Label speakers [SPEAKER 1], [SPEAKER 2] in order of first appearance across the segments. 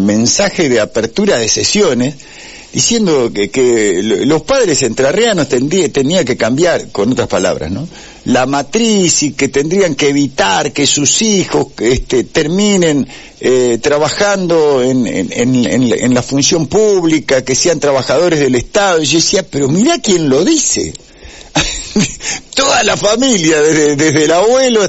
[SPEAKER 1] mensaje de apertura de sesiones, diciendo que los padres entrerrianos tenían que cambiar, con otras palabras, ¿no?, la matriz, y que tendrían que evitar que sus hijos terminen trabajando en la función pública, que sean trabajadores del Estado. Y yo decía, pero mirá quién lo dice. Toda la familia, desde el abuelo,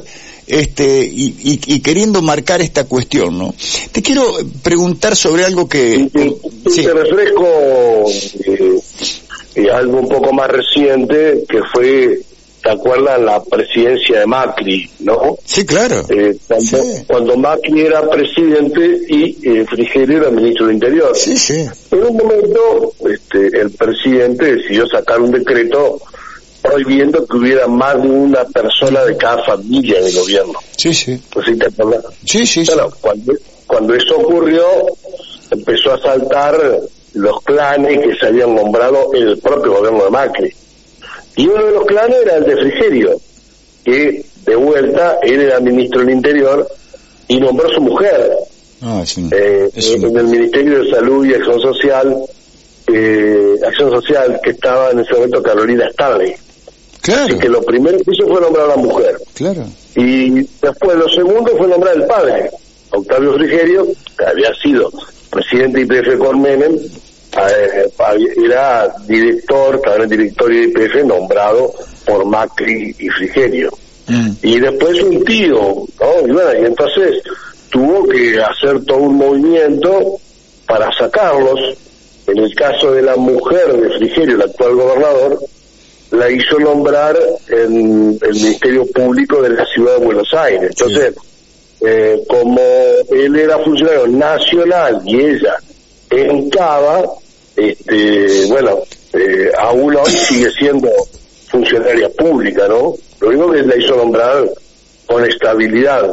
[SPEAKER 1] y queriendo marcar esta cuestión, ¿no? Te quiero preguntar sobre algo que...
[SPEAKER 2] Sí. Te refresco algo un poco más reciente, que fue, ¿te acuerdas? La presidencia de Macri, ¿no?
[SPEAKER 1] Sí, claro.
[SPEAKER 2] Cuando Macri era presidente y Frigerio era ministro del Interior.
[SPEAKER 1] Sí.
[SPEAKER 2] En un momento, el presidente decidió sacar un decreto prohibiendo que hubiera más de una persona de cada familia en el gobierno.
[SPEAKER 1] Sí.
[SPEAKER 2] Pues sí, ¿te acuerdas?
[SPEAKER 1] Sí.
[SPEAKER 2] Bueno, cuando eso ocurrió, empezó a saltar los clanes que se habían nombrado en el propio gobierno de Macri. Y uno de los clanes era el de Frigerio, que de vuelta él era ministro del Interior y nombró a su mujer en el Ministerio de Salud y Acción Social, que estaba en ese momento Carolina Stanley.
[SPEAKER 1] Claro.
[SPEAKER 2] Así que lo primero que hizo fue nombrar a la mujer.
[SPEAKER 1] Claro.
[SPEAKER 2] Y después lo segundo fue nombrar al padre, Octavio Frigerio, que había sido presidente de YPF con Menem, era director, estaba en el directorio de YPF nombrado por Macri y Frigerio. Y después un tío, ¿no? Y bueno, y entonces tuvo que hacer todo un movimiento para sacarlos. En el caso de la mujer de Frigerio, el actual gobernador, la hizo nombrar en el Ministerio Público de la Ciudad de Buenos Aires. Entonces, como él era funcionario nacional y ella en Cava, aún hoy sigue siendo funcionaria pública, ¿no? Lo único que la hizo nombrar con estabilidad.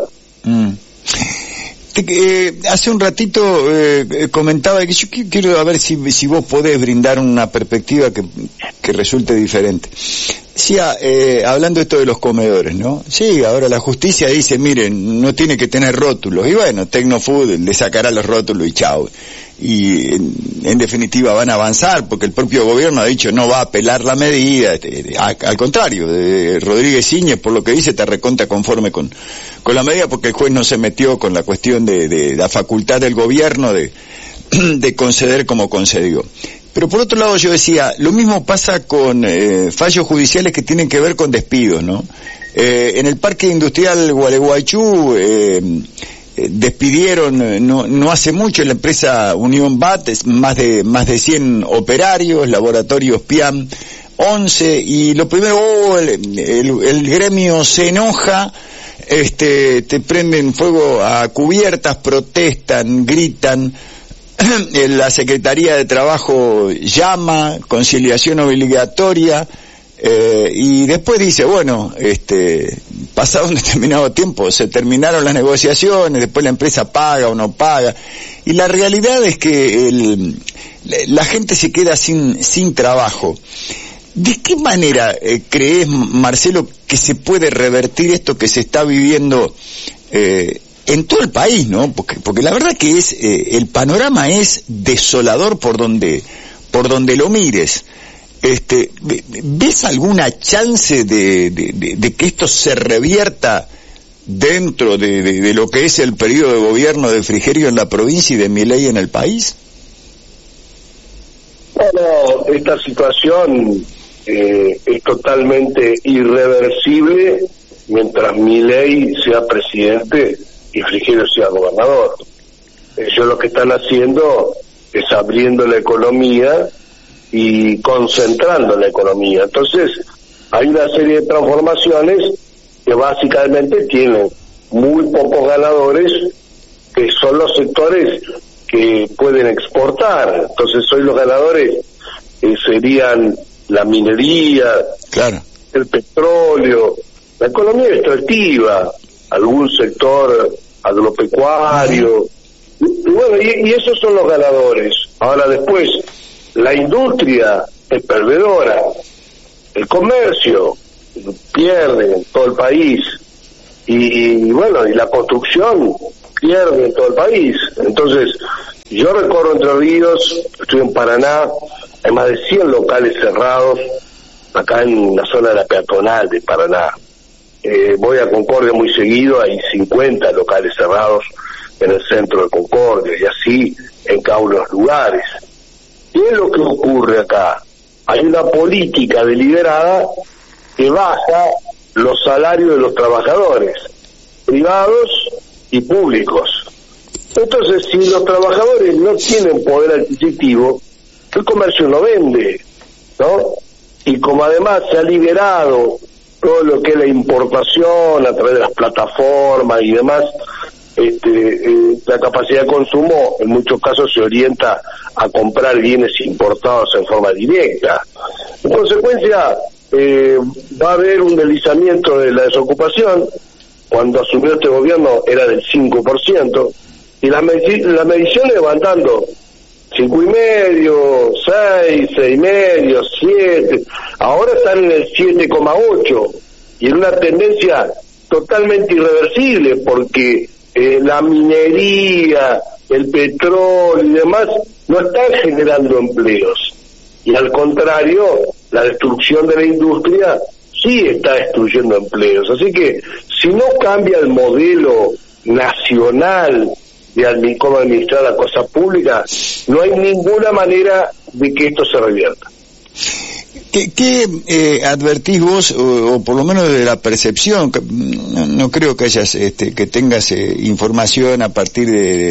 [SPEAKER 1] Hace un ratito comentaba que yo quiero a ver si vos podés brindar una perspectiva que resulte diferente. Decía, hablando esto de los comedores, ¿no? Sí, ahora la justicia dice, miren, no tiene que tener rótulos. Y bueno, Tecnofood le sacará los rótulos y chao. Y en definitiva van a avanzar, porque el propio gobierno ha dicho no va a apelar la medida. Al contrario, Rodríguez Íñez, por lo que dice, está recontra conforme con la medida, porque el juez no se metió con la cuestión de la facultad del gobierno de conceder como concedió. Pero por otro lado yo decía, lo mismo pasa con fallos judiciales que tienen que ver con despidos, ¿no? En el Parque Industrial Gualeguaychú despidieron no hace mucho en la empresa Unión BAT más de 100 operarios, laboratorios PIAM 11, y lo primero, el gremio se enoja, te prenden fuego a cubiertas, protestan, gritan. La Secretaría de Trabajo llama, conciliación obligatoria, y después dice, bueno, pasado un determinado tiempo se terminaron las negociaciones, después la empresa paga o no paga, y la realidad es que la gente se queda sin trabajo. ¿De qué manera crees, Marcelo, que se puede revertir esto que se está viviendo en todo el país, ¿no? Porque la verdad que el panorama es desolador por donde lo mires. ¿Ves alguna chance de que esto se revierta dentro de lo que es el periodo de gobierno de Frigerio en la provincia y de Milei en el país?
[SPEAKER 2] Bueno, esta situación es totalmente irreversible mientras Milei sea presidente y Frigerio sea gobernador. Ellos lo que están haciendo es abriendo la economía y concentrando la economía. Entonces, hay una serie de transformaciones que básicamente tienen muy pocos ganadores, que son los sectores que pueden exportar. Entonces, hoy los ganadores serían la minería,
[SPEAKER 1] claro,
[SPEAKER 2] el petróleo, la economía extractiva, algún sector agropecuario, y bueno, y esos son los ganadores. Ahora después, la industria es perdedora, el comercio pierde en todo el país, y bueno, y la construcción pierde en todo el país. Entonces, Yo recorro Entre Ríos, estoy en Paraná, hay más de 100 locales cerrados, acá en la zona de la peatonal de Paraná. Voy a Concordia muy seguido, hay 50 locales cerrados en el centro de Concordia, y así en cada uno de los lugares. ¿Qué es lo que ocurre acá? Hay una política deliberada que baja los salarios de los trabajadores, privados y públicos. Entonces, si los trabajadores no tienen poder adquisitivo, el comercio no vende, ¿no? Y como además se ha liberado todo lo que es la importación a través de las plataformas y demás, la capacidad de consumo en muchos casos se orienta a comprar bienes importados en forma directa. En consecuencia, va a haber un deslizamiento de la desocupación. Cuando asumió este gobierno era del 5%, y las mediciones van dando 5,5, 6, 6,5, 7, ahora están en el 7,8, y en una tendencia totalmente irreversible, porque la minería, el petróleo y demás no están generando empleos, y al contrario, la destrucción de la industria sí está destruyendo empleos. Así que si no cambia el modelo nacional de cómo administrar la cosa pública, no hay ninguna manera de que esto se revierta.
[SPEAKER 1] ¿Qué advertís vos, o por lo menos de la percepción? No creo que hayas, que tengas información a partir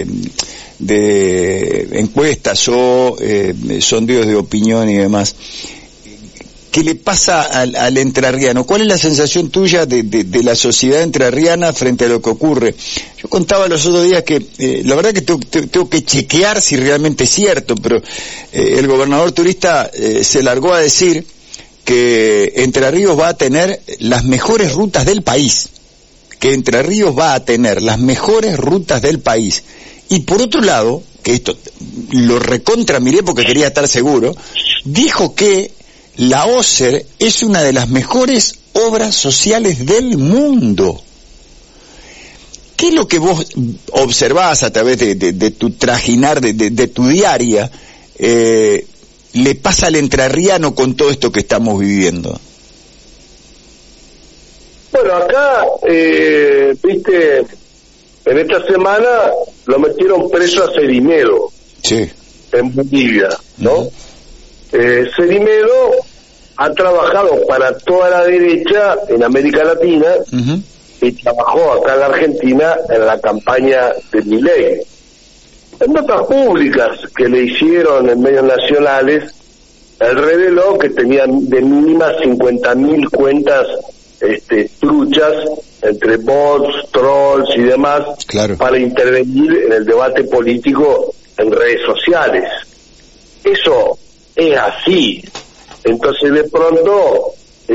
[SPEAKER 1] de encuestas o sondeos de opinión y demás. ¿Qué le pasa al entrerriano? ¿Cuál es la sensación tuya de la sociedad entrerriana frente a lo que ocurre? Yo contaba los otros días que, la verdad que tengo que chequear si realmente es cierto, pero el gobernador turista se largó a decir que Entre Ríos va a tener las mejores rutas del país. Que Entre Ríos va a tener las mejores rutas del país. Y por otro lado, que esto lo recontra miré porque quería estar seguro, dijo que la OCER es una de las mejores obras sociales del mundo. ¿Qué es lo que vos observás a través de tu trajinar, de tu diaria, le pasa al entrerriano con todo esto que estamos viviendo?
[SPEAKER 2] Bueno, acá, viste, en esta semana lo metieron preso a Cerimedo,
[SPEAKER 1] sí,
[SPEAKER 2] en Bolivia, ¿no? Cerimedo ha trabajado para toda la derecha en América Latina, y trabajó acá en la Argentina en la campaña de Milei. En notas públicas que le hicieron en medios nacionales, él reveló que tenían de mínima 50.000 cuentas truchas, entre bots, trolls y demás,
[SPEAKER 1] claro,
[SPEAKER 2] para intervenir en el debate político en redes sociales. Eso es así. Entonces de pronto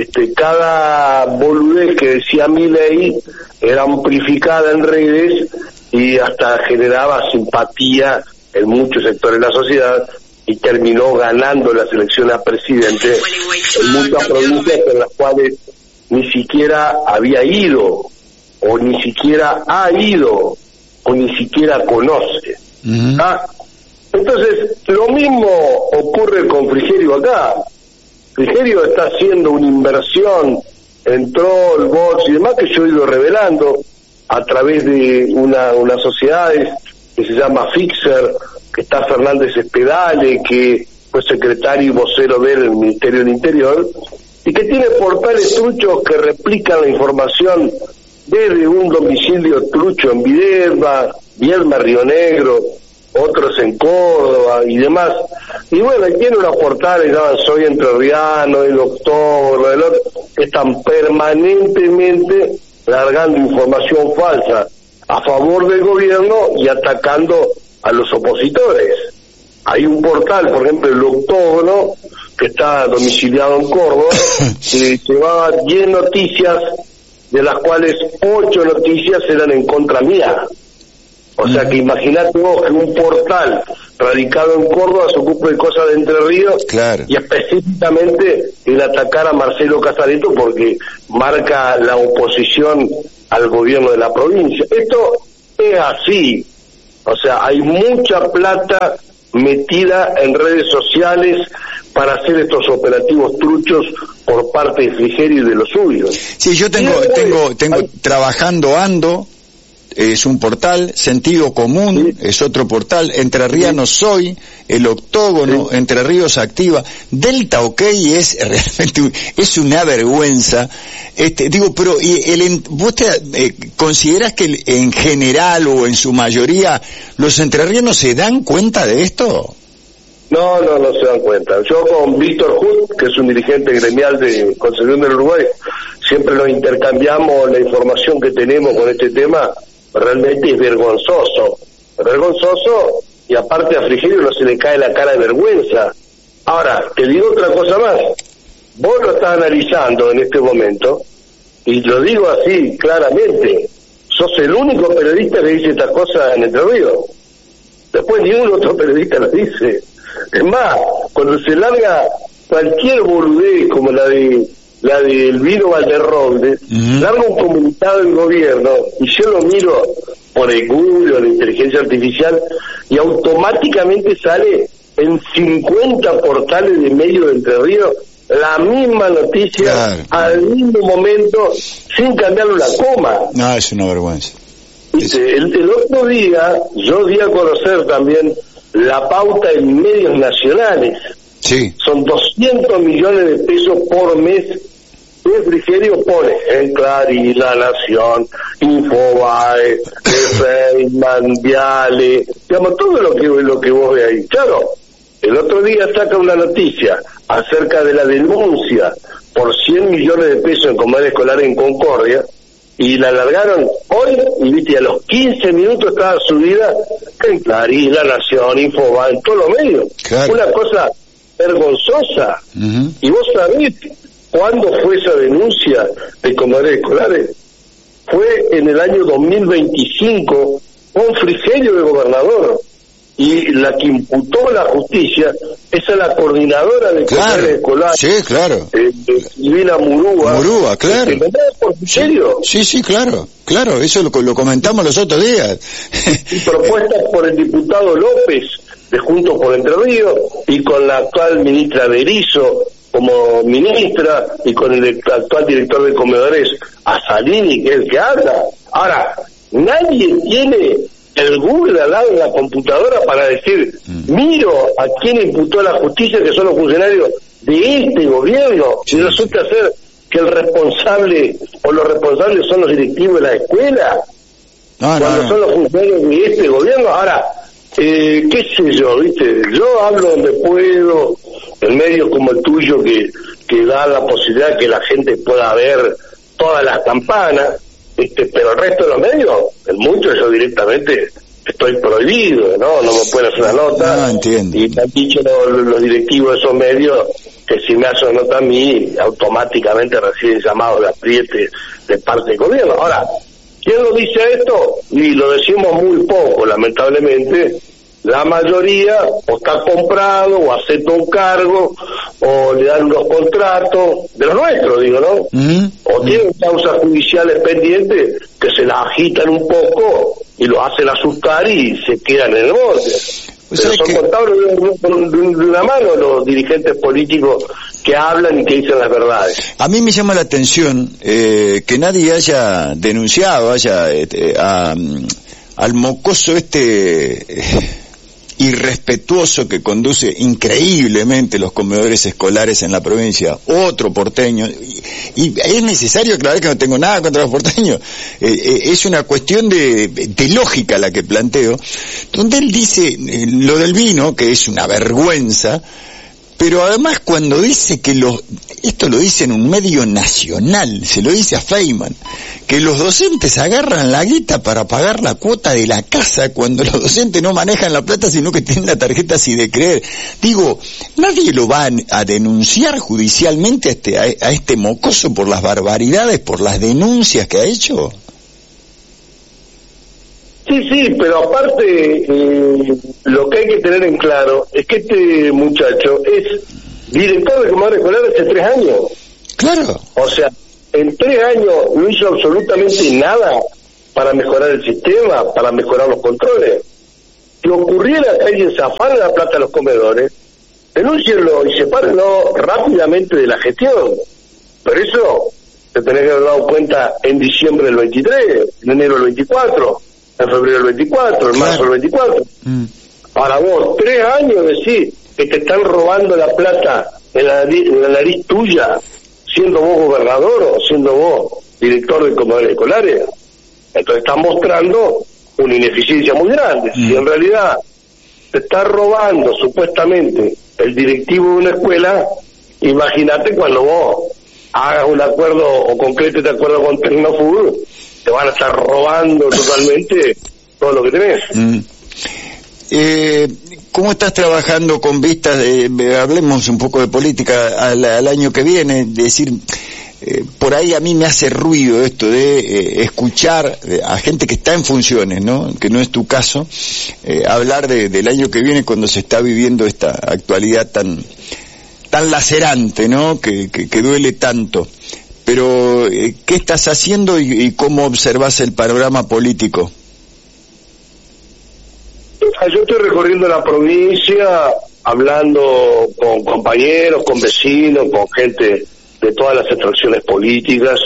[SPEAKER 2] cada boludez que decía Milei era amplificada en redes y hasta generaba simpatía en muchos sectores de la sociedad, y terminó ganando las elecciones a presidente en muchas provincias en las cuales ni siquiera había ido, o ni siquiera ha ido, o ni siquiera conoce. Entonces, lo mismo ocurre con Frigerio acá. Frigerio está haciendo una inversión en troll, bots y demás, que yo he ido revelando a través de unas sociedades que se llama Fixer, que está Fernández Espedale, que fue secretario y vocero del Ministerio del Interior, y que tiene portales truchos que replican la información desde un domicilio trucho en Viedma, Río Negro, otros en Córdoba y demás. Y bueno, tiene unos portales, Soy Entrerriano, El Doctor, el otro, que están permanentemente largando información falsa a favor del gobierno y atacando a los opositores. Hay un portal, por ejemplo, El Octógono, que está domiciliado en Córdoba, que llevaba 10 noticias, de las cuales 8 noticias eran en contra mía. O sea que imaginate vos que un portal radicado en Córdoba se ocupe de cosas de Entre Ríos,
[SPEAKER 1] claro,
[SPEAKER 2] y específicamente el atacar a Marcelo Casareto porque marca la oposición al gobierno de la provincia. Esto es así. O sea, hay mucha plata metida en redes sociales para hacer estos operativos truchos por parte de Frigerio y de los suyos.
[SPEAKER 1] Sí, yo tengo trabajando Ando, es un portal, Sentido Común, sí, es otro portal, Entrerrianos Soy, El Octógono, sí, Entre Ríos Activa, Delta OK es realmente es una vergüenza. Pero ¿vos considerás que en general o en su mayoría los entrerrianos se dan cuenta de esto?
[SPEAKER 2] No se dan cuenta. Yo con Víctor Hut, que es un dirigente gremial de Concepción del Uruguay, siempre nos intercambiamos la información que tenemos con este tema. Realmente es vergonzoso, y aparte a Frigerio no se le cae la cara de vergüenza. Ahora, te digo otra cosa más, vos lo estás analizando en este momento, y lo digo así claramente, sos el único periodista que dice estas cosas en Entre Ríos, después ningún otro periodista lo dice. Es más, cuando se larga cualquier boludez como la de Elvino Valderroble, larga un comunicado del gobierno y yo lo miro por el Google o la inteligencia artificial y automáticamente sale en 50 portales de medios de Entre Ríos la misma noticia, claro, al mismo momento, sin cambiarle una coma.
[SPEAKER 1] No, es una vergüenza.
[SPEAKER 2] El otro día yo di a conocer también la pauta en medios nacionales.
[SPEAKER 1] Sí. Son
[SPEAKER 2] 200 millones de pesos por mes que Frigerio pone en Clarín, La Nación, Infobae, Feynman, Viale, digamos, todo lo que vos ves ahí. Claro, el otro día saca una noticia acerca de la denuncia por 100 millones de pesos en comedores escolares en Concordia, y la largaron hoy, y viste, a los 15 minutos estaba subida en Clarín, La Nación, Infobae, en todos los medios. Claro. Una cosa vergonzosa. Y vos sabés cuándo fue esa denuncia de comedores escolares. Fue en el año 2025 con Frigerio de gobernador, y la que imputó la justicia es a la coordinadora de comedores escolares.
[SPEAKER 1] Sí, claro.
[SPEAKER 2] Silvina Murúa,
[SPEAKER 1] claro.
[SPEAKER 2] ¿Por Frigerio?
[SPEAKER 1] Sí, claro, eso lo comentamos los otros días.
[SPEAKER 2] Y propuestas por el diputado López de Juntos por Entre Ríos, y con la actual ministra Berizo como ministra, y con el actual director de comedores Asalini, que es el que habla. Ahora, nadie tiene el Google al lado de la computadora para decir, miro a quién imputó la justicia, que son los funcionarios de este gobierno, y resulta ser que el responsable o los responsables son los directivos de la escuela, cuando son los funcionarios de este gobierno. Ahora, qué sé yo, viste, yo hablo donde puedo, en medios como el tuyo que da la posibilidad que la gente pueda ver todas las campanas, pero el resto de los medios, en muchos yo directamente estoy prohibido, no me pueden hacer una nota, y me han dicho los directivos de esos medios que si me hacen nota a mí, automáticamente reciben llamados de apriete de parte del gobierno. Ahora, ¿quién lo dice esto? Y lo decimos muy poco, lamentablemente. La mayoría o está comprado, o acepta un cargo, o le dan unos contratos, de los nuestros, digo, ¿no? O tienen causas judiciales pendientes que se las agitan un poco y lo hacen asustar y se quedan en el borde. Pero son contables de una mano los dirigentes políticos que hablan y que dicen las verdades.
[SPEAKER 1] A mí me llama la atención que nadie haya denunciado, al mocoso irrespetuoso que conduce increíblemente los comedores escolares en la provincia, otro porteño, y es necesario aclarar que no tengo nada contra los porteños, es una cuestión de lógica la que planteo, donde él dice lo del vino, que es una vergüenza, pero además cuando dice que esto lo dice en un medio nacional, se lo dice a Feynman, que los docentes agarran la guita para pagar la cuota de la casa cuando los docentes no manejan la plata, sino que tienen la tarjeta así de creer. Digo, nadie lo va a denunciar judicialmente a este mocoso por las barbaridades, por las denuncias que ha hecho.
[SPEAKER 2] Sí, pero aparte, lo que hay que tener en claro es que este muchacho es director de comedores escolares hace 3 años.
[SPEAKER 1] Claro.
[SPEAKER 2] O sea, en 3 años no hizo absolutamente nada para mejorar el sistema, para mejorar los controles. que ocurriera que alguien zafara la plata a los comedores, denúncienlo y sepárenlo rápidamente de la gestión. Pero eso se tenés que haber dado cuenta en diciembre del 23, en enero del 24, en febrero del 24, en marzo del 24. Ahora vos, 3 años decís que te están robando la plata en la nariz tuya, siendo vos gobernador o siendo vos director de comedores escolares. Entonces estás mostrando una ineficiencia muy grande. Si en realidad te está robando supuestamente el directivo de una escuela, imagínate cuando vos hagas un acuerdo o concretes de acuerdo con Tecnofood, te van a estar robando totalmente todo lo que tenés.
[SPEAKER 1] ¿Cómo estás trabajando con vistas, hablemos un poco de política al año que viene? Es decir, por ahí a mí me hace ruido esto de escuchar a gente que está en funciones, ¿no? Que no es tu caso, hablar del año que viene cuando se está viviendo esta actualidad tan lacerante, ¿no? Que duele tanto. Pero, ¿qué estás haciendo y cómo observas el panorama político?
[SPEAKER 2] Yo estoy recorriendo la provincia, hablando con compañeros, con vecinos, con gente de todas las extracciones políticas.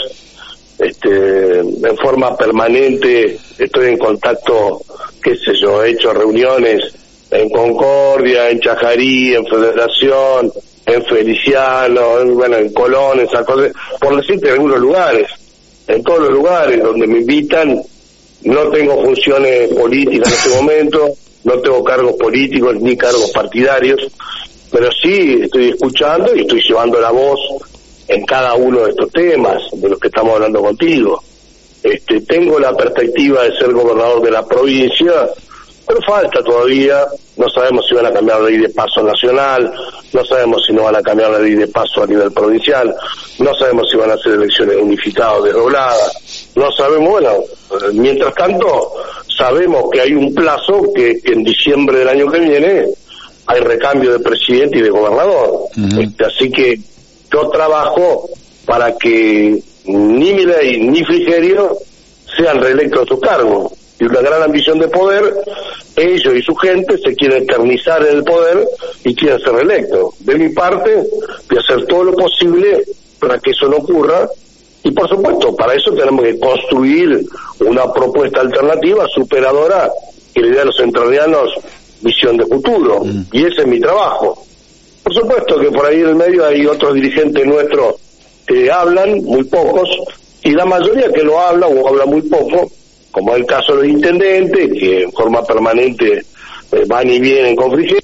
[SPEAKER 2] En forma permanente estoy en contacto, qué sé yo, he hecho reuniones en Concordia, en Chajarí, en Federación, en Feliciano, en Colón, en San José, por decirte en algunos lugares. En todos los lugares donde me invitan, no tengo funciones políticas en este momento, no tengo cargos políticos ni cargos partidarios, pero sí estoy escuchando y estoy llevando la voz en cada uno de estos temas de los que estamos hablando contigo. Tengo la perspectiva de ser gobernador de la provincia, pero falta todavía. No sabemos si van a cambiar la ley de paso nacional, no sabemos si no van a cambiar la ley de paso a nivel provincial, no sabemos si van a ser elecciones unificadas o desdobladas, no sabemos. Bueno, mientras tanto sabemos que hay un plazo que en diciembre del año que viene hay recambio de presidente y de gobernador. Así que yo trabajo para que ni Milei ni Frigerio sean reelectos a sus cargos. Y una gran ambición de poder, ellos y su gente se quieren eternizar en el poder y quieren ser reelectos. De mi parte, voy a hacer todo lo posible para que eso no ocurra, y por supuesto, para eso tenemos que construir una propuesta alternativa superadora que le dé a los entrerrianos visión de futuro, y ese es mi trabajo. Por supuesto que por ahí en el medio hay otros dirigentes nuestros que hablan, muy pocos, y la mayoría que lo habla o habla muy poco, como es el caso del intendente, que en forma permanente van y vienen con Frigerio.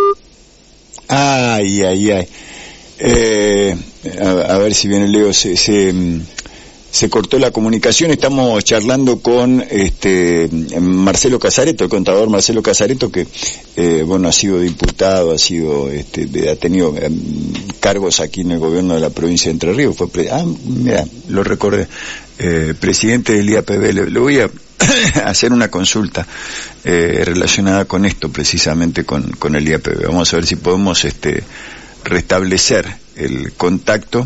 [SPEAKER 1] Ay. A ver si viene Leo, se cortó la comunicación. Estamos charlando con Marcelo Casareto, el contador Marcelo Casareto, que ha sido diputado, ha tenido cargos aquí en el gobierno de la provincia de Entre Ríos. Lo recordé, presidente del IAPB. Le voy a hacer una consulta relacionada con esto, precisamente con el IAPB. Vamos a ver si podemos restablecer el contacto.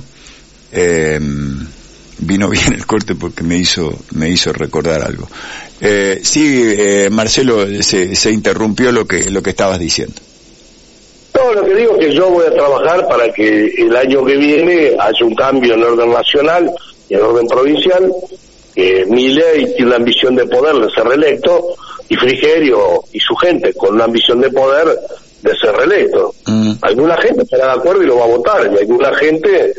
[SPEAKER 1] Vino bien el corte porque me hizo recordar algo. Marcelo, se interrumpió lo que estabas diciendo.
[SPEAKER 2] No, lo que digo es que yo voy a trabajar para que el año que viene haya un cambio en orden nacional y en orden provincial. Milei tiene la ambición de poder de ser reelecto, y Frigerio y su gente con una ambición de poder de ser reelecto. Alguna gente estará de acuerdo y lo va a votar, y alguna gente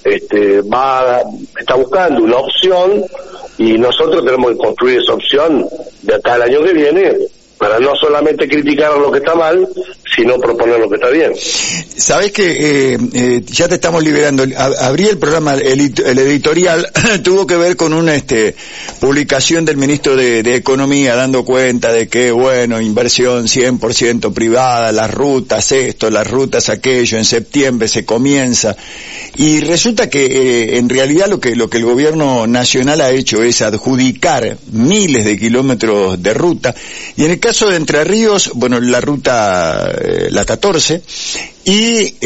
[SPEAKER 2] está buscando una opción, y nosotros tenemos que construir esa opción de acá al año que viene, para no solamente criticar lo que está mal, sino proponer lo que está bien.
[SPEAKER 1] Sabés que ya te estamos liberando. Abrí el programa, el editorial tuvo que ver con una publicación del ministro de Economía dando cuenta de que, inversión 100% privada, las rutas esto, las rutas aquello, en septiembre se comienza. Y resulta que en realidad lo que el gobierno nacional ha hecho es adjudicar miles de kilómetros de ruta, y en el caso de Entre Ríos, la ruta la 14 y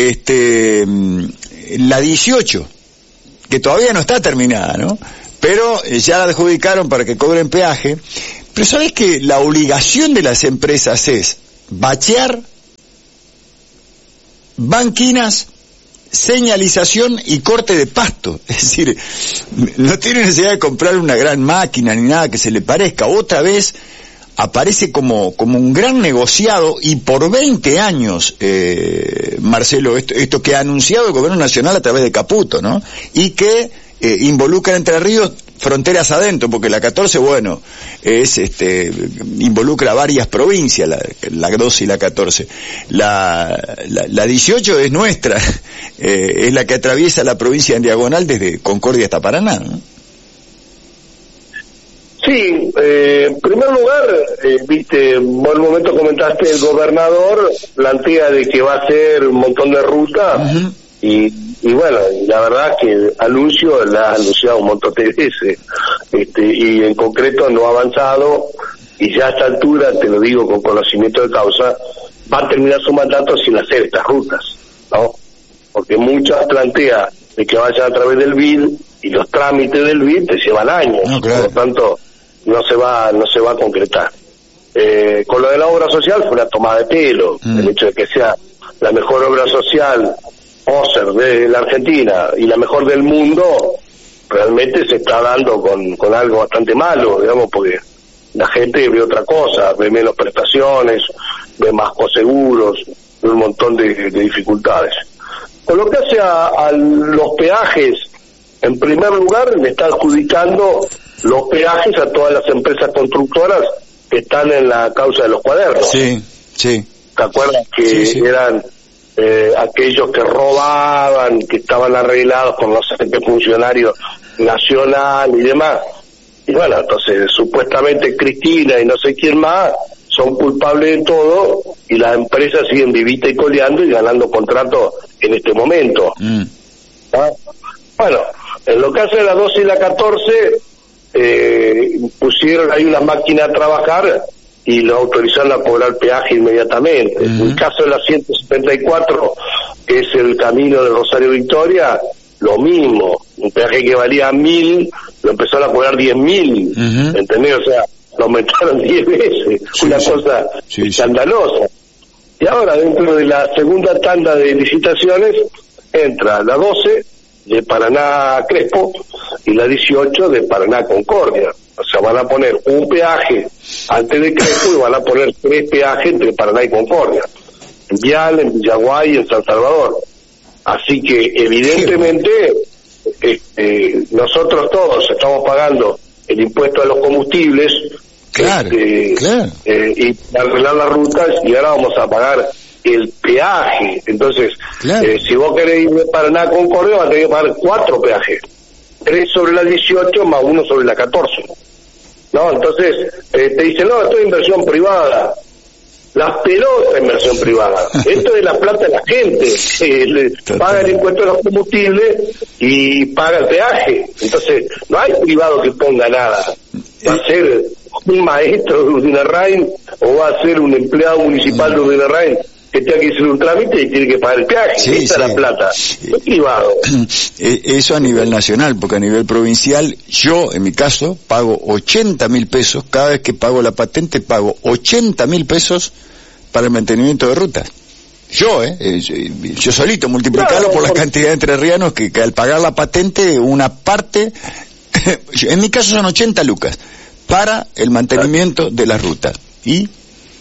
[SPEAKER 1] la 18, que todavía no está terminada, ¿no? Pero ya la adjudicaron para que cobren peaje, Pero ¿sabés que la obligación de las empresas es bachear, banquinas, señalización y corte de pasto? Es decir, no tiene necesidad de comprar una gran máquina ni nada que se le parezca. Otra vez aparece como un gran negociado, y por 20 años, Marcelo, esto que ha anunciado el gobierno nacional a través de Caputo, ¿no? Y que involucra Entre Ríos fronteras adentro, porque la 14, bueno, involucra varias provincias, la 12 y la 14. La 18 es nuestra, es la que atraviesa la provincia en diagonal desde Concordia hasta Paraná, ¿no?
[SPEAKER 2] Sí, en primer lugar, viste, vos en un momento comentaste, el gobernador plantea de que va a hacer un montón de rutas, uh-huh. y bueno, la verdad que anuncio, la ha anunciado un montón de veces, y en concreto no ha avanzado, y ya a esta altura, te lo digo con conocimiento de causa, va a terminar su mandato sin hacer estas rutas, ¿no? Porque muchas plantea de que vayan a través del BID, y los trámites del BID te llevan años, no, claro. Por lo tanto no se va a concretar. Con lo de la obra social fue una tomada de pelo, el hecho de que sea la mejor obra social POSER de la Argentina y la mejor del mundo, realmente se está dando con algo bastante malo, digamos, porque la gente ve otra cosa, ve menos prestaciones, ve más coseguros, ve un montón de dificultades. Con lo que hace a los peajes, en primer lugar le está adjudicando los peajes a todas las empresas constructoras que están en la causa de los cuadernos.
[SPEAKER 1] Sí, sí.
[SPEAKER 2] ¿Te acuerdas que sí. Eran aquellos que robaban, que estaban arreglados con no sé qué funcionario nacional y demás? Y bueno, entonces supuestamente Cristina y no sé quién más son culpables de todo, y las empresas siguen vivita y coleando y ganando contratos en este momento. ¿Ah? Bueno, en lo que hace la 12 y la 14, pusieron ahí unas máquinas a trabajar y lo autorizaron a cobrar peaje inmediatamente. Uh-huh. En el caso de la 174, que es el camino de Rosario Victoria, lo mismo, un peaje que valía 1.000, lo empezaron a cobrar 10.000, uh-huh. ¿Entendés? O sea, lo aumentaron 10 veces, sí, una cosa escandalosa. Y ahora, dentro de la segunda tanda de licitaciones, entra la 12 de Paraná Crespo y la 18 de Paraná Concordia. O sea, van a poner un peaje antes de Crespo y van a poner 3 peajes entre Paraná y Concordia, en Vial, en Villaguay y en San Salvador. Así que evidentemente nosotros todos estamos pagando el impuesto a los combustibles,
[SPEAKER 1] claro, claro.
[SPEAKER 2] Y arreglar las rutas, y ahora vamos a pagar el peaje. Entonces, claro. Si vos querés ir de Paraná a Concordia, vas a tener que pagar 4 peajes, 3 sobre la 18 más 1 sobre la 14, ¿no? Entonces te dicen, no, esto es inversión privada. Las pelotas, inversión privada. Esto es la plata de la gente, paga el impuesto de los combustibles y paga el peaje. Entonces no hay privado que ponga nada. Va a ser un maestro de Urdinarrain o va a ser un empleado municipal de Urdinarrain que tenga que hacer un trámite y tiene que pagar el peaje.
[SPEAKER 1] Sí,
[SPEAKER 2] esa es la plata, es privado.
[SPEAKER 1] Eso a nivel nacional, porque a nivel provincial, yo, en mi caso, pago 80.000 pesos, cada vez que pago la patente, pago 80.000 pesos para el mantenimiento de rutas. Yo solito, multiplicarlo por la cantidad de entrerrianos que al pagar la patente, una parte, en mi caso son 80 lucas, para el mantenimiento de las rutas. ¿Y?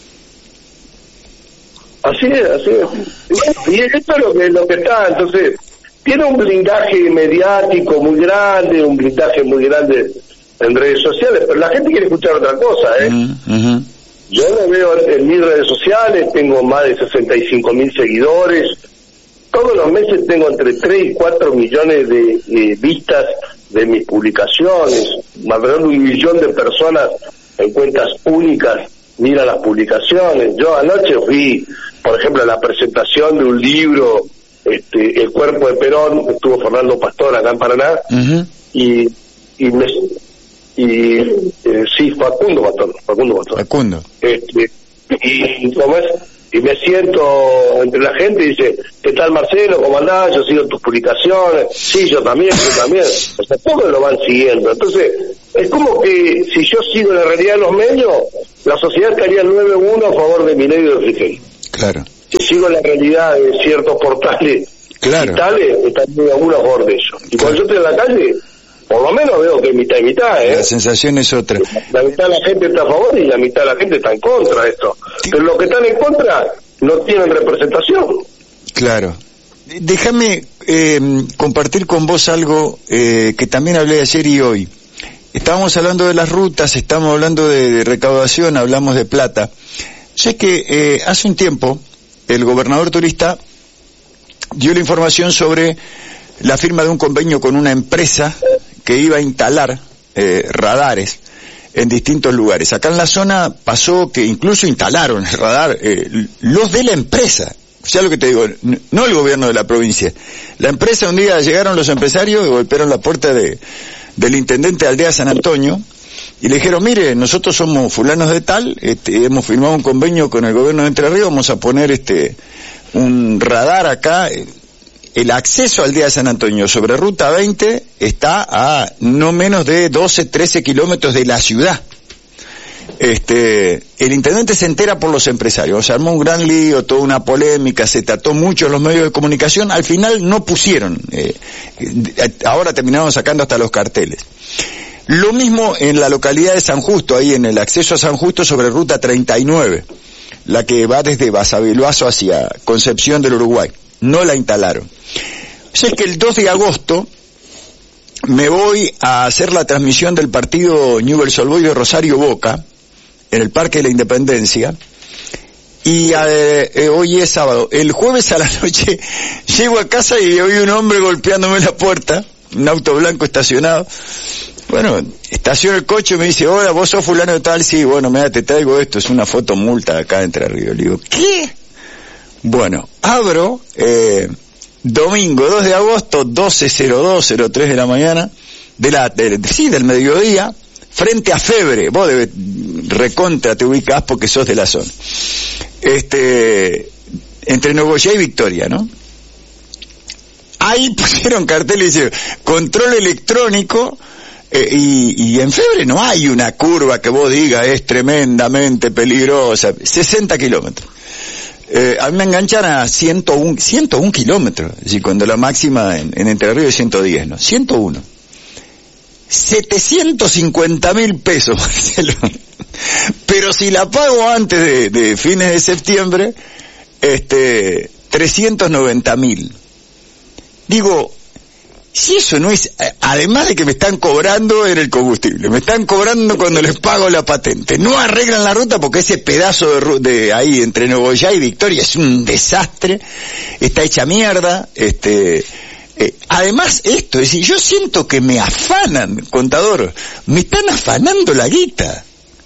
[SPEAKER 2] Así es. Y esto es lo que está, entonces, tiene un blindaje mediático muy grande, un blindaje muy grande en redes sociales, pero la gente quiere escuchar otra cosa,
[SPEAKER 1] Uh-huh.
[SPEAKER 2] Yo lo veo en mis redes sociales, tengo más de 65.000 seguidores, todos los meses tengo entre 3 y 4 millones de vistas de mis publicaciones, alrededor de 1 millón de personas en cuentas únicas miran las publicaciones. Yo anoche fui, por ejemplo, a la presentación de un libro, El cuerpo de Perón, estuvo Fernando Pastor acá en Paraná, uh-huh. Sí, Facundo Pastor. Y me siento entre la gente y dice, ¿qué tal, Marcelo? ¿Cómo andás? Yo sigo tus publicaciones. Sí, yo también. O sea, todos lo van siguiendo. Entonces, Es como que si yo sigo la realidad de los medios, la sociedad estaría 9-1 a favor de Milei y de Frigerio.
[SPEAKER 1] Claro.
[SPEAKER 2] Si sigo la realidad de ciertos portales digitales, estaría 9-1 a favor de ellos. Y cuando yo estoy en la calle, por lo menos veo que es mitad y mitad,
[SPEAKER 1] La sensación es otra.
[SPEAKER 2] La mitad de la gente está a favor y la mitad de la gente está en contra de esto. Sí. Pero los que están en contra no tienen representación. Claro.
[SPEAKER 1] Déjame compartir con vos algo que también hablé ayer y hoy. Estábamos hablando de las rutas, estamos hablando de recaudación, hablamos de plata. Sé que hace un tiempo el gobernador turista dio la información sobre la firma de un convenio con una empresa que iba a instalar radares en distintos lugares. Acá en la zona pasó que incluso instalaron el radar los de la empresa. Ya lo que te digo, no el gobierno de la provincia. La empresa, un día llegaron los empresarios y golpearon la puerta del intendente de Aldea San Antonio y le dijeron, mire, nosotros somos fulanos de tal, hemos firmado un convenio con el gobierno de Entre Ríos, vamos a poner un radar acá. El acceso a Aldea San Antonio sobre Ruta 20 está a no menos de 12, 13 kilómetros de la ciudad. El intendente se entera por los empresarios, se armó un gran lío, toda una polémica, se trató mucho en los medios de comunicación, al final no pusieron, ahora terminaron sacando hasta los carteles. Lo mismo en la localidad de San Justo, ahí en el acceso a San Justo sobre Ruta 39, la que va desde Basavilbaso hacia Concepción del Uruguay, no la instalaron. Sé que el 2 de agosto me voy a hacer la transmisión del partido Newell's Old Boys de Rosario Boca, en el Parque de la Independencia, y hoy es sábado. El jueves a la noche llego a casa y oí un hombre golpeándome la puerta, un auto blanco estacionado. Bueno, estaciono el coche y me dice, hola, vos sos fulano de tal, sí, bueno, mira, te traigo esto, es una foto multa de acá de Entre Ríos. Le digo, ¿qué? Bueno, abro, domingo 2 de agosto, 12:02, 03 de la mañana, del mediodía, frente a Febre, vos recontra te ubicás porque sos de la zona, entre Nogoyá y Victoria, ¿no? Ahí pusieron cartel y dice, control electrónico, y en Febre no hay una curva que vos digas es tremendamente peligrosa, 60 kilómetros. A mí me enganchan a 101 kilómetros, es decir, cuando la máxima en Entre Ríos es 110, ¿no? 101. 750.000 pesos, Marcelo. Pero si la pago antes de fines de septiembre, 390.000. Digo, si eso no es, además de que me están cobrando en el combustible, me están cobrando cuando les pago la patente, no arreglan la ruta porque ese pedazo de ahí entre Nogoyá y Victoria es un desastre, está hecha mierda, además esto, es decir, yo siento que me afanan, contador, me están afanando la guita.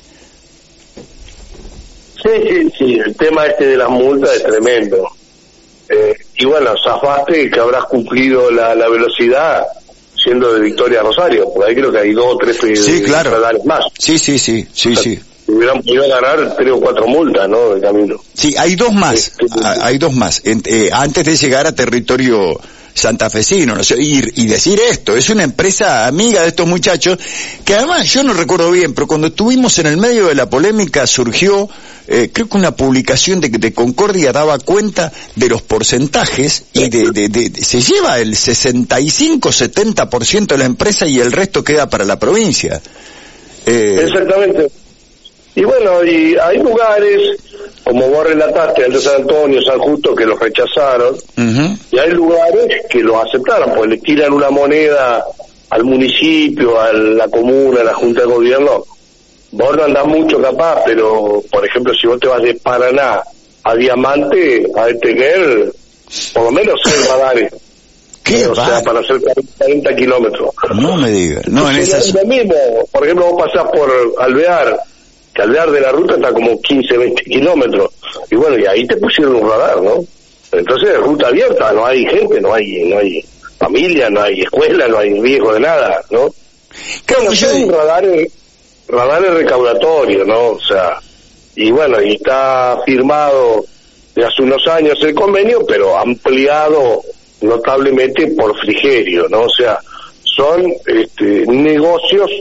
[SPEAKER 2] Sí, el tema de las multas es tremendo. Y bueno, zafaste que habrás cumplido la velocidad siendo de Victoria a Rosario, porque ahí creo que hay 2 o 3 radares más.
[SPEAKER 1] Sí.
[SPEAKER 2] Hubieran podido ganar 3 o 4 multas, ¿no?, de camino.
[SPEAKER 1] Sí, hay 2 más, hay 2 más, antes de llegar a territorio santafesino, no sé, y decir esto, es una empresa amiga de estos muchachos, que además yo no recuerdo bien, pero cuando estuvimos en el medio de la polémica surgió, creo que una publicación de Concordia daba cuenta de los porcentajes, y se lleva el 65-70% de la empresa y el resto queda para la provincia.
[SPEAKER 2] Exactamente. Y bueno, y hay lugares, como vos relataste, el de San Antonio, San Justo, que los rechazaron, y hay lugares que los aceptaron, pues le tiran una moneda al municipio, a la comuna, a la Junta de Gobierno. Vos no andás mucho capaz, pero, por ejemplo, si vos te vas de Paraná a Diamante, a tener por lo menos 6 radares.
[SPEAKER 1] ¿Qué
[SPEAKER 2] o sea, para hacer 40 kilómetros.
[SPEAKER 1] No me digas. No, en esas...
[SPEAKER 2] Es lo mismo. Por ejemplo, vos pasás por Alvear, que Alvear de la ruta está como 15, 20 kilómetros. Y bueno, y ahí te pusieron un radar, ¿no? Entonces, ruta abierta, no hay gente, no hay familia, no hay escuela, no hay riesgo de nada, ¿no?
[SPEAKER 1] Claro,
[SPEAKER 2] bueno, son radares recaudatorios, ¿no? O sea, y bueno, y está firmado de hace unos años el convenio, pero ampliado notablemente por Frigerio, ¿no? O sea, son negocios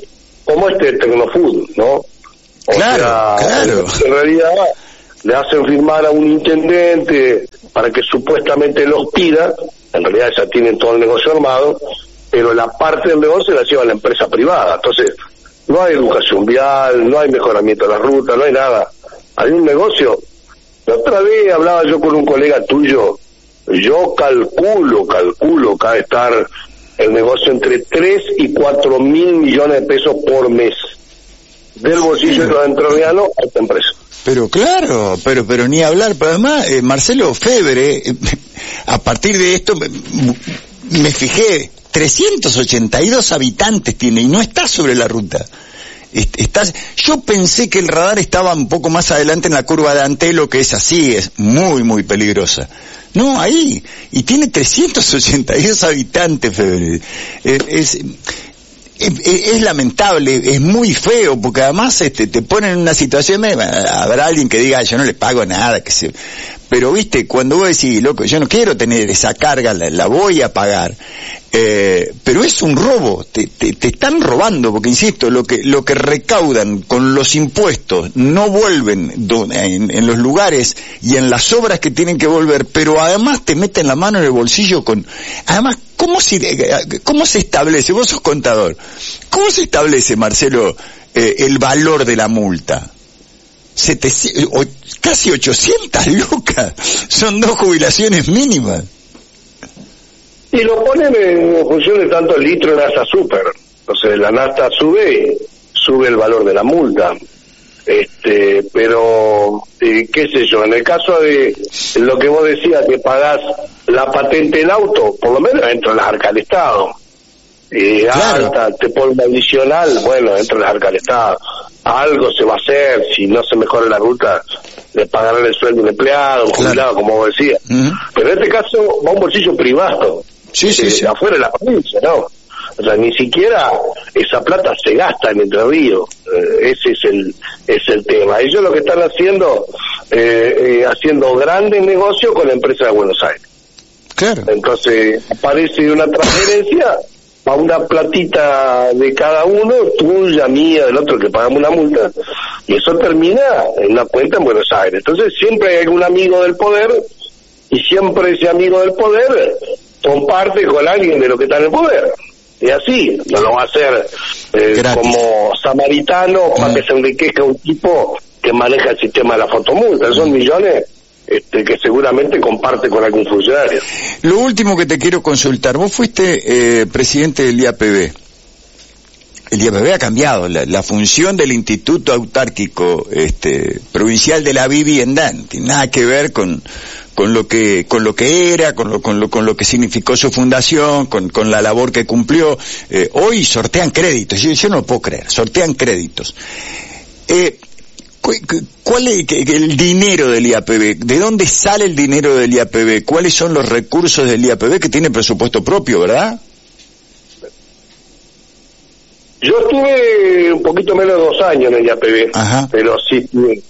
[SPEAKER 2] como Tecnofood, ¿no?
[SPEAKER 1] Claro.
[SPEAKER 2] En realidad le hacen firmar a un intendente para que supuestamente los pida, en realidad ya tienen todo el negocio armado, pero la parte del negocio la lleva la empresa privada. Entonces, no hay educación vial, no hay mejoramiento de la ruta, no hay nada. Hay un negocio. La otra vez hablaba yo con un colega tuyo, yo calculo que va a estar el negocio entre 3 y 4 mil millones de pesos por mes, del bolsillo de los entrerrianos a esta empresa.
[SPEAKER 1] Pero claro, pero ni hablar. Pero además, Marcelo Febre, a partir de esto, me fijé, 382 habitantes tiene y no está sobre la ruta. Yo pensé que el radar estaba un poco más adelante en la curva de Antelo, que es así, es muy, muy peligrosa. No, ahí, y tiene 382 habitantes, Febre. Es lamentable, es muy feo, porque además te ponen en una situación, habrá alguien que diga, yo no le pago nada, pero viste, cuando vos decís, loco, yo no quiero tener esa carga, la voy a pagar, pero es un robo, te están robando, porque insisto, lo que recaudan con los impuestos no vuelven en los lugares y en las obras que tienen que volver, pero además te meten la mano en el bolsillo además, ¿cómo se establece? Vos sos contador, ¿cómo se establece, Marcelo, el valor de la multa? Casi 800 lucas, son 2 jubilaciones mínimas.
[SPEAKER 2] Y lo ponen en función de tanto litro de nafta super. Entonces la nafta sube el valor de la multa. Pero qué sé yo, en el caso de lo que vos decías, que pagás la patente del auto, por lo menos dentro de las arcas del Estado.
[SPEAKER 1] Claro.
[SPEAKER 2] Alta, te ponen adicional, bueno, dentro de las arcas del Estado. Algo se va a hacer, si no se mejora la ruta, le pagarán el sueldo a un empleado, un jubilado, como vos decías. Uh-huh. Pero en este caso va a un bolsillo privado. Sí. Afuera de la provincia, ¿no? O sea, ni siquiera esa plata se gasta en Entre Ríos. Ese es el tema. Ellos lo que están haciendo, haciendo grandes negocios con la empresa de Buenos Aires.
[SPEAKER 1] Claro.
[SPEAKER 2] Entonces, aparece una transferencia a una platita de cada uno, tuya, mía, del otro, que pagamos una multa, y eso termina en una cuenta en Buenos Aires. Entonces, siempre hay algún amigo del poder, y siempre ese amigo del poder comparte con alguien de lo que está en el poder. Y así, no lo va a hacer como samaritano para que se enriquezca un tipo que maneja el sistema de la fotomulta. Son millones que seguramente comparte con algún funcionario.
[SPEAKER 1] Lo último que te quiero consultar, vos fuiste presidente del IAPB. El IAPB ha cambiado la función del Instituto Autárquico Provincial de la Vivienda, no tiene nada que ver con lo que era, con lo que significó su fundación, con la labor que cumplió. Hoy sortean créditos, yo no lo puedo creer, sortean créditos. ¿Cuál es el dinero del IAPB? ¿De dónde sale el dinero del IAPB? ¿Cuáles son los recursos del IAPB, que tiene presupuesto propio, verdad?
[SPEAKER 2] Yo estuve un poquito menos de 2 años en el IAPB. Ajá. Pero sí,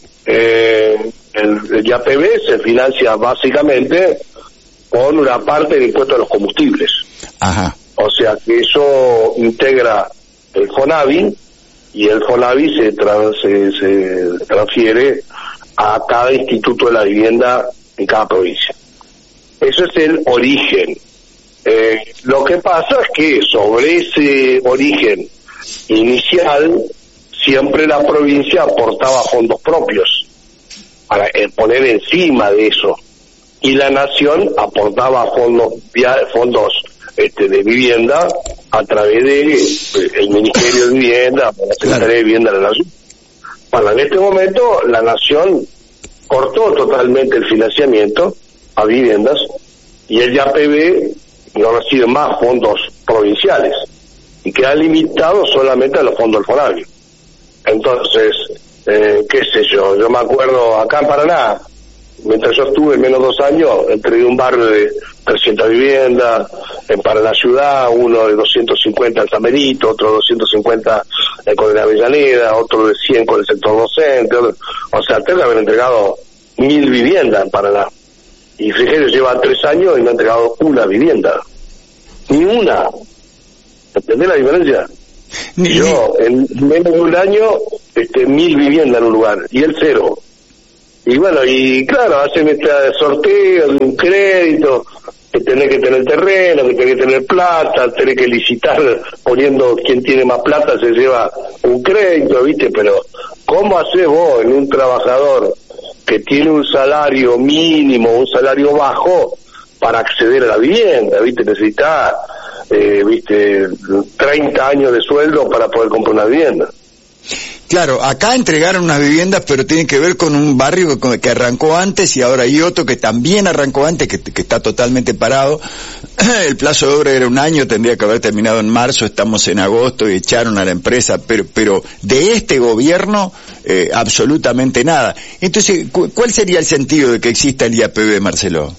[SPEAKER 2] el IAPB se financia básicamente con una parte del impuesto a los combustibles.
[SPEAKER 1] Ajá.
[SPEAKER 2] O sea que eso integra el FONAVI, y el FONAVI se transfiere a cada instituto de la vivienda en cada provincia. Eso es el origen. Lo que pasa es que sobre ese origen inicial siempre la provincia aportaba fondos propios para poner encima de eso, y la nación aportaba fondos de vivienda a través de el Ministerio de Vivienda, la Secretaría de Vivienda de la Nación. Bueno, en este momento la nación cortó totalmente el financiamiento a viviendas, y el IAPB no recibe más fondos provinciales y queda limitado solamente a los fondos del FONAVI. Entonces, qué sé yo me acuerdo acá en Paraná, mientras yo estuve menos de 2 años, entregué un barrio de 300 viviendas, en Paraná Ciudad, uno de 250 en San Benito, otro de 250 con la Avellaneda, otro de 100 con el sector docente, o sea, tengo que haber entregado 1000 viviendas en Paraná. Y Frigerio lleva 3 años y no ha entregado una vivienda. Ni una. ¿Entendés la diferencia? Yo, en menos de un año, 1000 viviendas en un lugar, y él 0. Y bueno, y claro, hacen este sorteo de un crédito, que tenés que tener terreno, que tenés que tener plata, tenés que licitar poniendo quien tiene más plata se lleva un crédito, ¿viste? Pero, ¿cómo hacés vos en un trabajador que tiene un salario mínimo, un salario bajo, para acceder a la vivienda, ¿viste? Necesitás, 30 años de sueldo para poder comprar una vivienda.
[SPEAKER 1] Claro, acá entregaron unas viviendas, pero tienen que ver con un barrio que arrancó antes y ahora hay otro que también arrancó antes, que está totalmente parado. El plazo de obra era 1 año, tendría que haber terminado en marzo, estamos en agosto y echaron a la empresa, pero de este gobierno absolutamente nada. Entonces, ¿cuál sería el sentido de que exista el IAPB, Marcelo?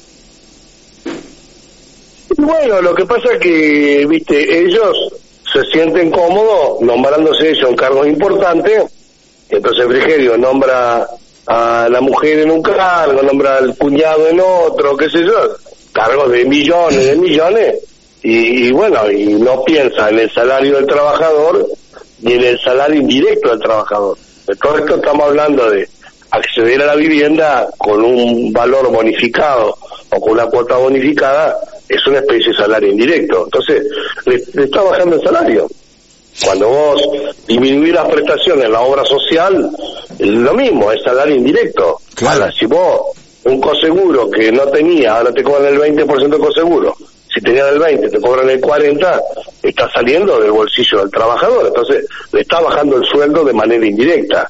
[SPEAKER 2] Bueno, lo que pasa es que, ellos se sienten cómodos nombrándose ellos en cargos importantes, entonces Frigerio nombra a la mujer en un cargo, nombra al cuñado en otro, qué sé yo, cargos de millones, y bueno, y no piensa en el salario del trabajador ni en el salario indirecto del trabajador. De todo esto estamos hablando de acceder a la vivienda con un valor bonificado o con una cuota bonificada, es una especie de salario indirecto. Entonces, le está bajando el salario. Cuando vos disminuís las prestaciones en la obra social, es lo mismo, es salario indirecto.
[SPEAKER 1] Claro.
[SPEAKER 2] Ahora, si vos, un coseguro que no tenía, ahora te cobran el 20% de coseguro, si tenían el 20, te cobran el 40, está saliendo del bolsillo del trabajador, entonces le está bajando el sueldo de manera indirecta.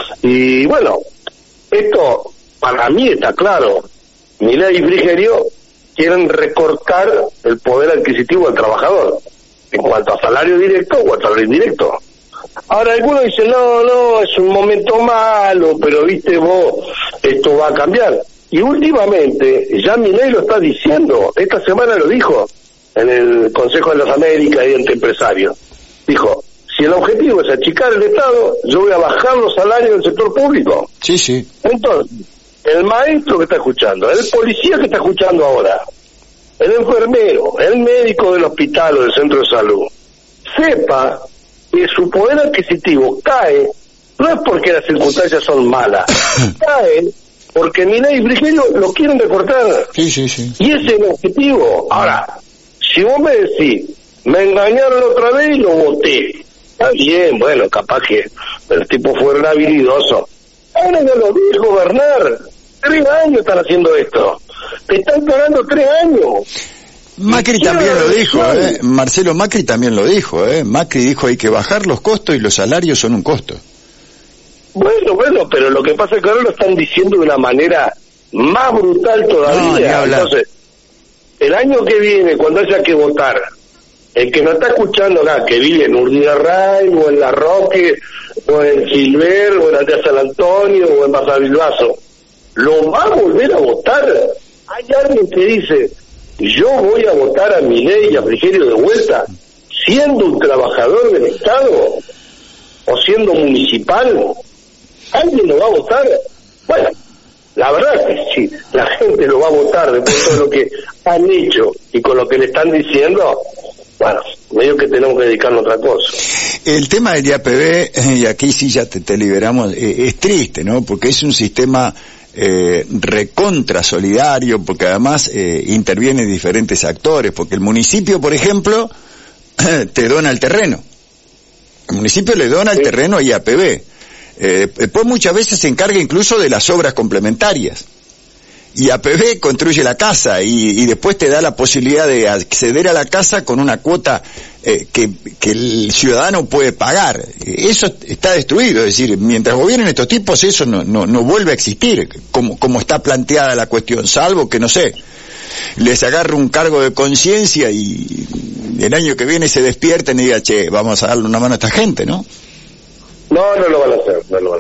[SPEAKER 2] Y bueno, esto para mí está claro. Milei y Frigerio quieren recortar el poder adquisitivo del trabajador en cuanto a salario directo o a salario indirecto. Ahora algunos dicen, no, es un momento malo, pero viste vos, esto va a cambiar. Y últimamente, ya Milei lo está diciendo, esta semana lo dijo en el Consejo de las Américas y entre empresarios. Dijo, si el objetivo es achicar el Estado, yo voy a bajar los salarios del sector público.
[SPEAKER 1] Sí.
[SPEAKER 2] Entonces, el maestro que está escuchando, el policía que está escuchando ahora, el enfermero, el médico del hospital o del centro de salud, sepa que su poder adquisitivo cae, no es porque las circunstancias son malas, cae porque Milei y Frigerio lo quieren recortar.
[SPEAKER 1] Sí.
[SPEAKER 2] Y ese es el objetivo. Ahora, si vos me decís, me engañaron otra vez y lo voté, está bien, bueno, capaz que el tipo fue habilidoso. Ahora ya lo vi gobernar. 3 años están haciendo esto. Te están pagando 3 años.
[SPEAKER 1] Macri también lo dijo, Marcelo, Macri también lo dijo, Macri dijo hay que bajar los costos y los salarios son un costo.
[SPEAKER 2] Bueno, pero lo que pasa es que ahora lo están diciendo de una manera más brutal todavía. Entonces, el año que viene, cuando haya que votar, el que no está escuchando acá, que vive en Urdiarray, o en La Roque, o en Silver, o en Aldea San Antonio, o en Basavilbaso, lo va a volver a votar. Hay alguien que dice, yo voy a votar a Milei y a Frigerio de vuelta, siendo un trabajador del Estado, o siendo municipal. ¿Alguien lo va a votar? Bueno, la verdad es que sí, la gente lo va a votar después de todo lo que han hecho y con lo que le están diciendo. Bueno, medio que tenemos que dedicarnos a otra cosa.
[SPEAKER 1] El tema del IAPB, y aquí sí ya te liberamos, es triste, ¿no? Porque es un sistema recontra solidario, porque además intervienen diferentes actores, porque el municipio, por ejemplo, te dona el terreno. El municipio le dona el terreno a IAPB. Pues muchas veces se encarga incluso de las obras complementarias. Y APB construye la casa y después te da la posibilidad de acceder a la casa con una cuota que el ciudadano puede pagar. Eso está destruido, es decir, mientras gobiernen estos tipos eso no vuelve a existir como está planteada la cuestión, salvo que, no sé, les agarre un cargo de conciencia y el año que viene se despierten y digan, che, vamos a darle una mano a esta gente, ¿no?
[SPEAKER 2] No lo van a hacer.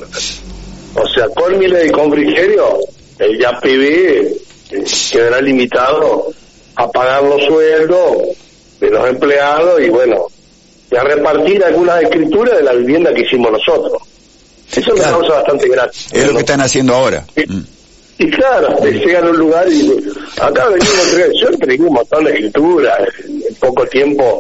[SPEAKER 2] O sea, con Milei y con Frigerio, el IAPB quedará limitado a pagar los sueldos de los empleados y bueno, y a repartir algunas escrituras de la vivienda que hicimos nosotros. Eso me causa bastante gracia.
[SPEAKER 1] Es lo que están haciendo ahora.
[SPEAKER 2] Y claro, llegan a un lugar y acá venimos, yo entregué un montón de escrituras, en poco tiempo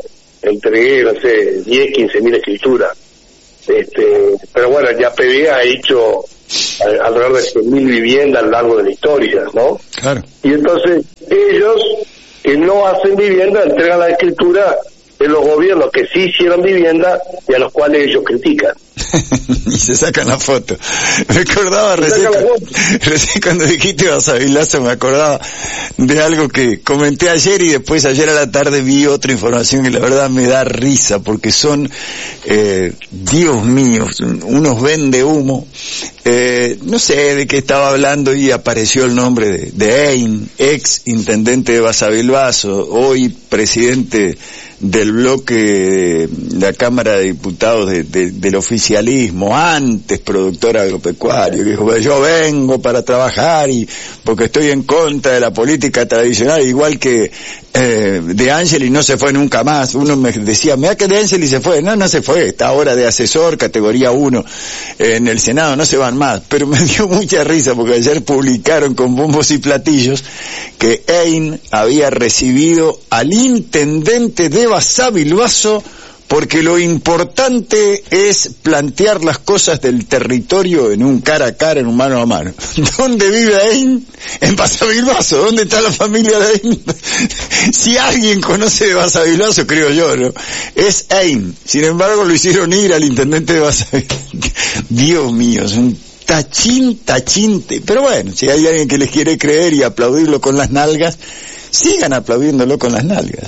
[SPEAKER 2] entregué, no sé, 10, 15.000 escrituras. Pero bueno, ya PB ha hecho alrededor de 100.000 viviendas a lo largo de la historia, ¿no?
[SPEAKER 1] Claro.
[SPEAKER 2] Y entonces ellos, que no hacen vivienda, entregan la escritura de los gobiernos que sí hicieron vivienda y a los cuales ellos critican.
[SPEAKER 1] Y se sacan la foto. Me acordaba recién cuando dijiste Basavilbaso, me acordaba de algo que comenté ayer, y después ayer a la tarde vi otra información que la verdad me da risa, porque son, Dios mío, unos vende humo. No sé de qué estaba hablando y apareció el nombre de Hein, ex intendente de Basavilbaso, hoy presidente del bloque de la Cámara de Diputados del oficialismo, antes productor agropecuario, que dijo: yo vengo para trabajar y porque estoy en contra de la política tradicional, igual que De Angeli no se fue nunca más. Uno me decía: mira que De Angeli se fue. No se fue, está ahora de asesor categoría 1 en el Senado, no se van más. Pero me dio mucha risa porque ayer publicaron con bombos y platillos que Hein había recibido al intendente de Basavilbaso, porque lo importante es plantear las cosas del territorio en un cara a cara, en un mano a mano. ¿Dónde vive Hein? En Basavilbaso. ¿Dónde está la familia de Hein? Si alguien conoce de Basavilbaso, creo yo, ¿no? Es Hein. Sin embargo, lo hicieron ir al intendente de Basavilbaso. Dios mío, es un tachín. Pero bueno, si hay alguien que les quiere creer y aplaudirlo con las nalgas, sigan aplaudiéndolo con las nalgas.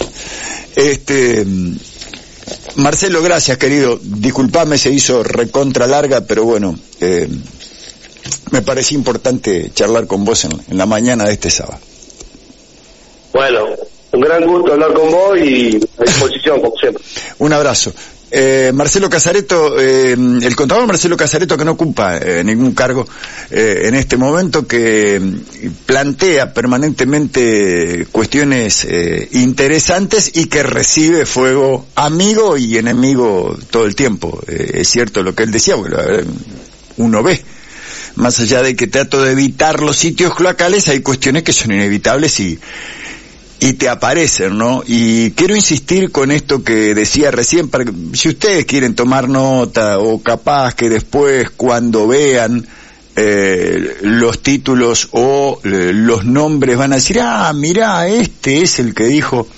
[SPEAKER 1] Marcelo, gracias, querido. Disculpame, se hizo recontra larga, pero bueno, me pareció importante charlar con vos en la mañana de este sábado.
[SPEAKER 2] Bueno, un gran gusto hablar con vos y a disposición, como siempre.
[SPEAKER 1] Un abrazo. Marcelo Casareto, el contador Marcelo Casareto, que no ocupa ningún cargo en este momento, que plantea permanentemente cuestiones interesantes y que recibe fuego amigo y enemigo todo el tiempo. Es cierto lo que él decía, porque uno ve, más allá de que trato de evitar los sitios cloacales, hay cuestiones que son inevitables y te aparecen, ¿no? Y quiero insistir con esto que decía recién, para que, si ustedes quieren tomar nota, o capaz que después cuando vean los títulos o los nombres van a decir: mirá, este es el que dijo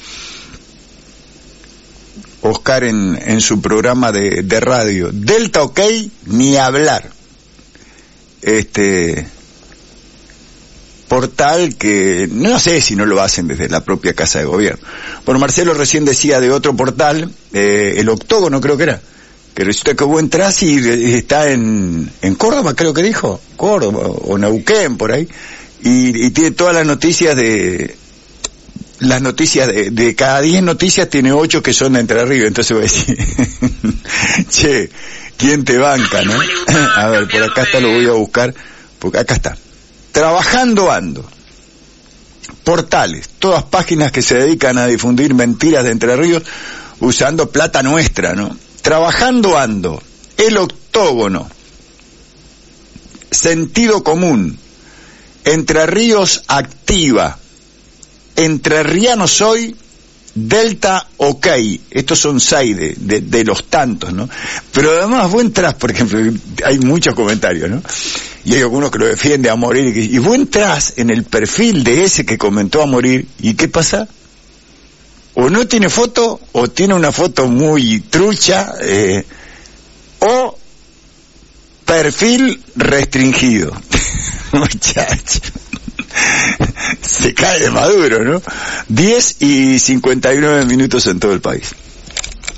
[SPEAKER 1] Oscar en su programa de radio. Delta OK, ni hablar. Portal que no sé si no lo hacen desde la propia Casa de Gobierno. Bueno, Marcelo recién decía de otro portal, el Octógono creo que era, que resulta que vos entrás y está en Córdoba, creo que dijo, Córdoba o Neuquén, por ahí, y tiene todas las noticias de cada 10 noticias tiene 8 que son de Entre Ríos. Entonces voy a decir, che, ¿quién te banca, no? A ver, por acá está, lo voy a buscar, porque acá está. Trabajando ando. Portales, todas páginas que se dedican a difundir mentiras de Entre Ríos usando plata nuestra, ¿no? Trabajando ando. El Octógono. Sentido Común. Entre Ríos Activa. Entrerriano Soy. Delta OK. Estos son 6 de los tantos, ¿no? Pero además vos entrás, por ejemplo, hay muchos comentarios, ¿no? Y hay algunos que lo defienden a morir, y vos entrás en el perfil de ese que comentó a morir, ¿y qué pasa? O no tiene foto, o tiene una foto muy trucha, o perfil restringido. Muchacho. Se cae de maduro, ¿no? 10:59 en todo el país.